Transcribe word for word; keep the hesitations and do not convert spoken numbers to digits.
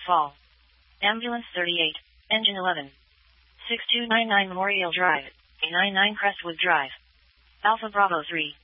Fall. Ambulance thirty-eight, Engine eleven. six two nine nine Memorial Drive, A ninety-nine Crestwood Drive. Alpha Bravo three.